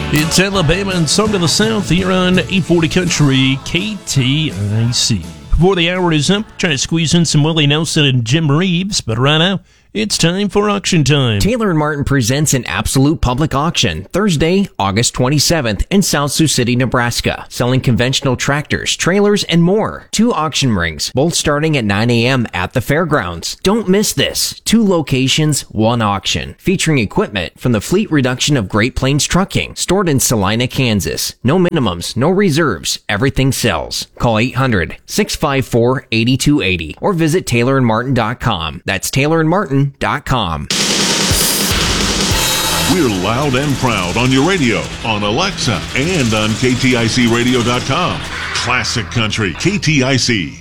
It's Alabama and Song of the South here on 840 Country KTIC. Before the hour is up, trying to squeeze in some Willie Nelson and Jim Reeves, but right now, it's time for auction time. Taylor & Martin presents an absolute public auction Thursday, August 27th in South Sioux City, Nebraska, selling conventional tractors, trailers, and more. 2 auction rings, both starting at 9 a.m. at the fairgrounds. Don't miss this. 2 locations, 1 auction, featuring equipment from the fleet reduction of Great Plains Trucking, stored in Salina, Kansas. No minimums, no reserves. Everything sells. Call 800-654-8280 or visit TaylorandMartin.com. That's TaylorandMartin.com. We're loud and proud on your radio, on Alexa, and on KTICradio.com. Classic Country, KTIC.